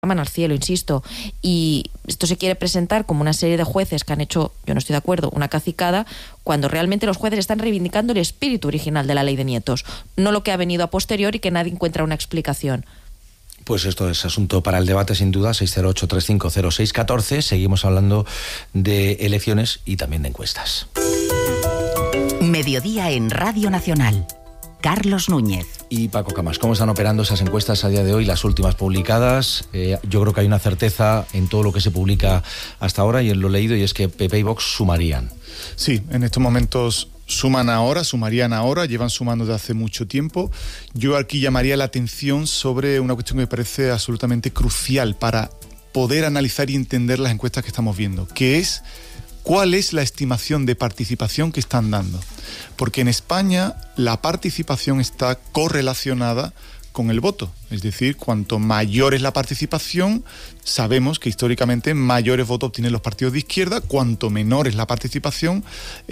al cielo, insisto, y esto se quiere presentar como una serie de jueces que han hecho, yo no estoy de acuerdo, una cacicada, cuando realmente los jueces están reivindicando el espíritu original de la ley de nietos, no lo que ha venido a posteriori y que nadie encuentra una explicación. Pues esto es asunto para el debate, sin duda. 608-350-614. Seguimos hablando de elecciones y también de encuestas. Mediodía en Radio Nacional. Carlos Núñez. Y Paco Camás, ¿cómo están operando esas encuestas a día de hoy, las últimas publicadas? Yo creo que hay una certeza en todo lo que se publica hasta ahora y en lo leído, y es que PP y Vox sumarían. Sí, en estos momentos sumarían ahora, llevan sumando desde hace mucho tiempo. Yo aquí llamaría la atención sobre una cuestión que me parece absolutamente crucial para poder analizar y entender las encuestas que estamos viendo, que es ¿cuál es la estimación de participación que están dando? Porque en España la participación está correlacionada con el voto. Es decir, cuanto mayor es la participación, sabemos que históricamente mayores votos obtienen los partidos de izquierda, cuanto menor es la participación,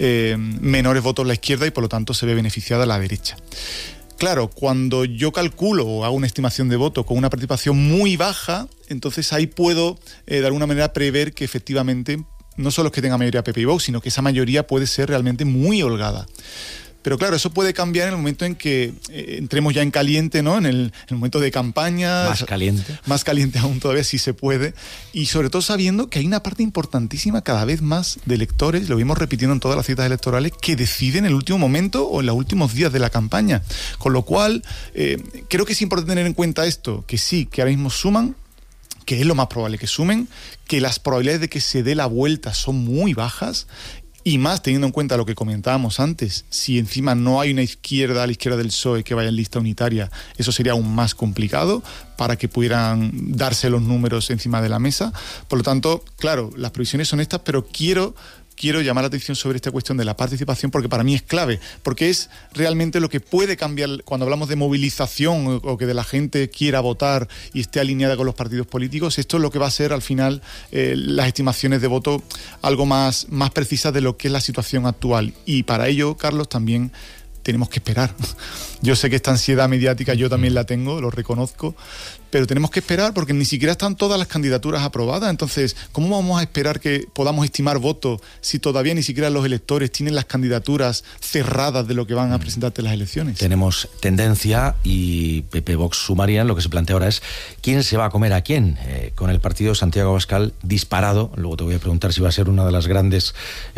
menores votos la izquierda y por lo tanto se ve beneficiada la derecha. Claro, cuando yo calculo o hago una estimación de voto con una participación muy baja, entonces ahí puedo de alguna manera prever que efectivamente no solo es que tenga mayoría PP y Vox, sino que esa mayoría puede ser realmente muy holgada. Pero claro, eso puede cambiar en el momento en que entremos ya en caliente, ¿no? En el momento de campaña. Más caliente. Más caliente aún todavía, si se puede. Y sobre todo sabiendo que hay una parte importantísima cada vez más de electores, lo vimos repitiendo en todas las citas electorales, que deciden en el último momento o en los últimos días de la campaña. Con lo cual, creo que es importante tener en cuenta esto, que sí, que ahora mismo suman, que es lo más probable que sumen, que las probabilidades de que se dé la vuelta son muy bajas, y más teniendo en cuenta lo que comentábamos antes, si encima no hay una izquierda a la izquierda del PSOE que vaya en lista unitaria, eso sería aún más complicado para que pudieran darse los números encima de la mesa. Por lo tanto, claro, las previsiones son estas, pero quiero llamar la atención sobre esta cuestión de la participación porque para mí es clave, porque es realmente lo que puede cambiar cuando hablamos de movilización o que de la gente quiera votar y esté alineada con los partidos políticos. Esto es lo que va a ser al final las estimaciones de voto algo más precisas de lo que es la situación actual. Y para ello, Carlos, también tenemos que esperar. Yo sé que esta ansiedad mediática yo también la tengo, lo reconozco, pero tenemos que esperar porque ni siquiera están todas las candidaturas aprobadas. Entonces, ¿cómo vamos a esperar que podamos estimar votos si todavía ni siquiera los electores tienen las candidaturas cerradas de lo que van a presentarte en las elecciones? Tenemos tendencia y PP Vox sumarían. Lo que se plantea ahora es quién se va a comer a quién, con el partido Santiago Abascal disparado. Luego te voy a preguntar si va a ser una de las grandes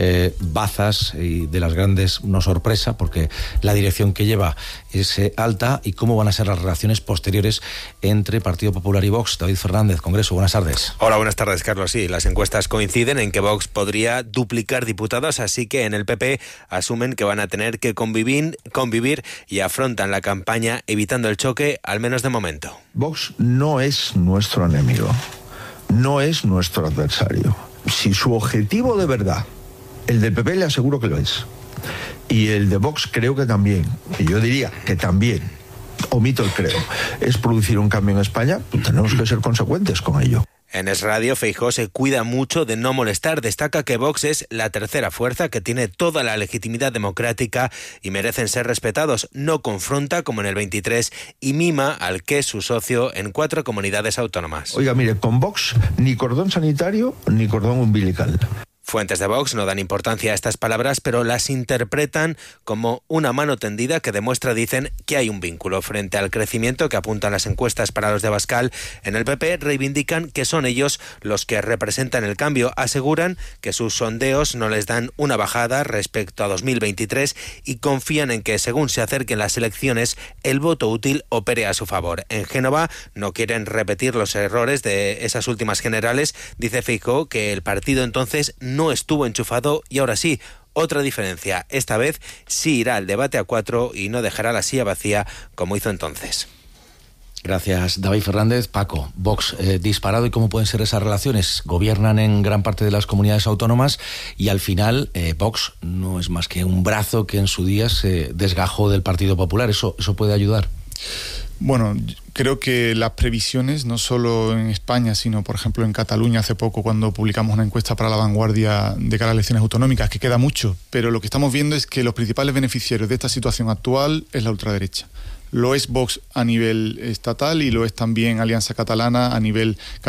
bazas y de las grandes, no sorpresa, porque la dirección que lleva es alta, y cómo van a ser las relaciones posteriores entre Partido Popular y Vox. David Fernández, Congreso, buenas tardes. Hola, buenas tardes, Carlos. Sí, las encuestas coinciden en que Vox podría duplicar diputados, así que en el PP asumen que van a tener que convivir y afrontan la campaña evitando el choque, al menos de momento. Vox no es nuestro enemigo, no es nuestro adversario. Si su objetivo de verdad, el del PP le aseguro que lo es, y el de Vox creo que también, y yo diría que también, omito el creo, es producir un cambio en España, pues tenemos que ser consecuentes con ello. En Es Radio, Feijóo se cuida mucho de no molestar. Destaca que Vox es la tercera fuerza que tiene toda la legitimidad democrática y merecen ser respetados. No confronta, como en el 23, y mima al que es su socio en 4 comunidades autónomas. Oiga, mire, con Vox ni cordón sanitario ni cordón umbilical. Fuentes de Vox no dan importancia a estas palabras, pero las interpretan como una mano tendida que demuestra, dicen, que hay un vínculo. Frente al crecimiento que apuntan las encuestas para los de Abascal, en el PP reivindican que son ellos los que representan el cambio. Aseguran que sus sondeos no les dan una bajada respecto a 2023 y confían en que, según se acerquen las elecciones, el voto útil opere a su favor. En Génova no quieren repetir los errores de esas últimas generales. Dice Feijóo que el partido entonces no estuvo enchufado y ahora sí. Otra diferencia, esta vez sí irá al debate a 4 y no dejará la silla vacía como hizo entonces. Gracias, David Fernández. Paco, Vox disparado, ¿y cómo pueden ser esas relaciones? Gobiernan en gran parte de las comunidades autónomas y al final Vox no es más que un brazo que en su día se desgajó del Partido Popular. ¿Eso puede ayudar? Bueno, creo que las previsiones, no solo en España, sino por ejemplo en Cataluña hace poco, cuando publicamos una encuesta para La Vanguardia de cara a elecciones autonómicas, que queda mucho, pero lo que estamos viendo es que los principales beneficiarios de esta situación actual es la ultraderecha. Lo es Vox a nivel estatal y lo es también Alianza Catalana a nivel